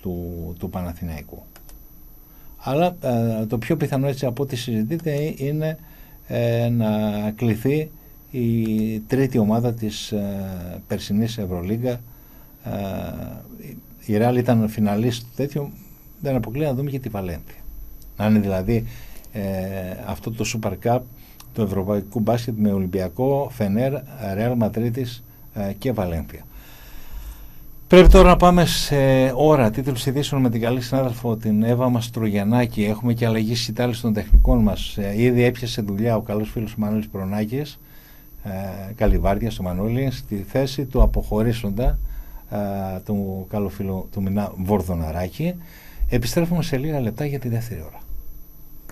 του Παναθηναϊκού. Αλλά το πιο πιθανό, έτσι από ό,τι συζητείται, είναι να κληθεί η τρίτη ομάδα της περσινής Ευρωλίγκα. Η Ρεάλ ήταν φιναλίστ τέτοιο, δεν αποκλείει να δούμε και τη Βαλένθια. Να είναι δηλαδή αυτό το Super Cup του ευρωπαϊκού μπάσκετ με Ολυμπιακό, Φενέρ, Ρεάλ Μαδρίτης και Βαλένθια. Πρέπει τώρα να πάμε σε ώρα τίτλους ειδήσεων με την καλή συνάδελφο την Εύα Μαστρογιαννάκη. Έχουμε και αλλαγή σκητάλης των τεχνικών μας. Ήδη έπιασε δουλειά ο καλός φίλος Μανώλης Προνάκης, καλή βάρδια στο Μανώλη, στη θέση του αποχωρήσοντα του καλού φίλου του Μινά Βορδοναράκη. Επιστρέφουμε σε λίγα λεπτά για τη δεύτερη ώρα.